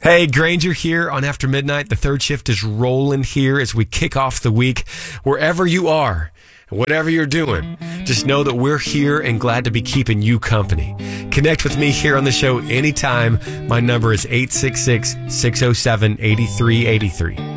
Hey, Granger here on After Midnight. The third shift is rolling here as we kick off the week. Wherever you are, and whatever you're doing, just know that we're here and glad to be keeping you company. Connect with me here on the show anytime. My number is 866-607-8383.